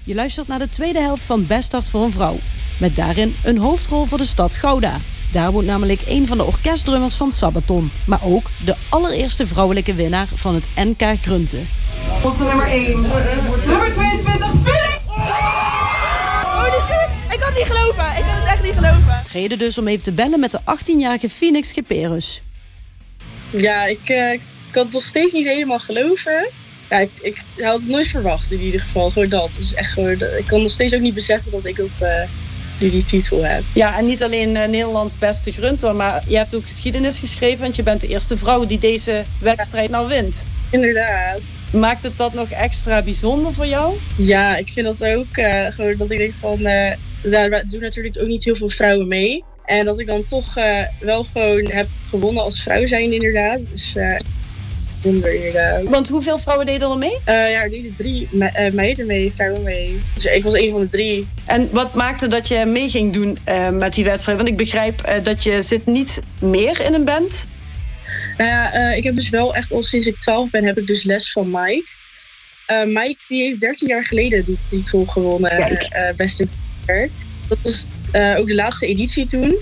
Je luistert naar de tweede helft van Best Start voor een Vrouw. Met daarin een hoofdrol voor de stad Gouda. Daar woont namelijk een van de orkestdrummers van Sabaton. Maar ook de allereerste vrouwelijke winnaar van het NK Grunte. Onze nummer 1. Nummer 22, Felix! Holy shit! Ik kan het niet geloven. Ik kan het echt niet geloven. Reden dus om even te bellen met de 18-jarige Phoenix Geperus. Ja, ik kan het nog steeds niet helemaal geloven. Ja, ik had het nooit verwacht in ieder geval. Gewoon dat. Dus echt gewoon, ik kan nog steeds ook niet beseffen dat ik nu die titel heb. Ja, en niet alleen Nederlands beste grunter, maar je hebt ook geschiedenis geschreven, want je bent de eerste vrouw die deze wedstrijd nou wint. Inderdaad. Maakt het dat nog extra bijzonder voor jou? Ja, ik vind dat ook gewoon dat ik denk van... daar doen natuurlijk ook niet heel veel vrouwen mee. En dat ik dan toch wel gewoon heb gewonnen als vrouw zijn inderdaad. Dus wonder inderdaad. Want hoeveel vrouwen deden er mee? Ja, er deden 3 meiden mee, vrouwen mee. Dus ik was een van de 3. En wat maakte dat je mee ging doen met die wedstrijd? Want ik begrijp dat je zit niet meer in een band. Nou ja, ik heb dus wel echt al sinds ik 12 ben, heb ik dus les van Mike. Mike die heeft 13 jaar geleden die titel gewonnen, beste grunter. Dat was ook de laatste editie toen.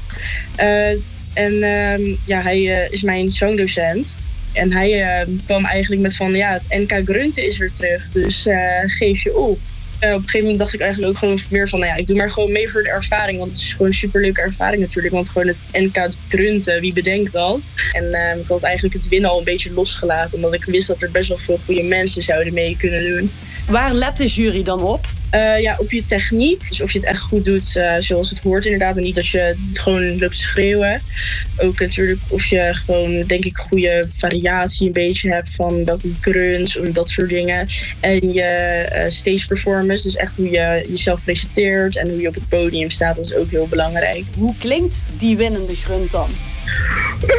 Hij is mijn zangdocent. En hij kwam eigenlijk met van, ja, het NK Grunte is weer terug, dus geef je op. Op een gegeven moment dacht ik eigenlijk ook gewoon meer van, nou ja, ik doe maar gewoon mee voor de ervaring. Want het is gewoon een superleuke ervaring natuurlijk. Want gewoon het NK Grunte, wie bedenkt dat? En ik had eigenlijk het winnen al een beetje losgelaten. Omdat ik wist dat er best wel veel goede mensen zouden mee kunnen doen. Waar let de jury dan op? Op je techniek. Dus of je het echt goed doet zoals het hoort inderdaad. En niet dat je het gewoon lukt te schreeuwen. Ook natuurlijk of je gewoon, denk ik, goede variatie een beetje hebt van welke grunts en dat soort dingen. En je stage performance, dus echt hoe je jezelf presenteert en hoe je op het podium staat, dat is ook heel belangrijk. Hoe klinkt die winnende grunt dan?